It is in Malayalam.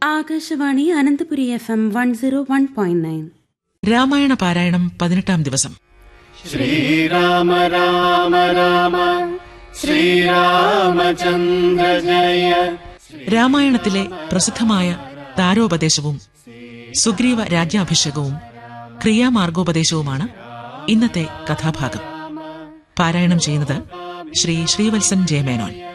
ആകാശവാണി അനന്തപുരി FM 101.9. രാമായണ പാരായണം 18-ാം ദിവസം. ശ്രീരാമ രാമ രാമ ശ്രീരാമചന്ദ്ര ജയ. രാമായണത്തിലെ പ്രസിദ്ധമായ താരോപദേശവും സുഗ്രീവ രാജ്യാഭിഷേകവും ക്രിയാമാർഗോപദേശവുമാണ് ഇന്നത്തെ കഥാഭാഗം. പാരായണം ചെയ്യുന്നത് ശ്രീ ശ്രീവത്സൻ ജയമേനോൻ.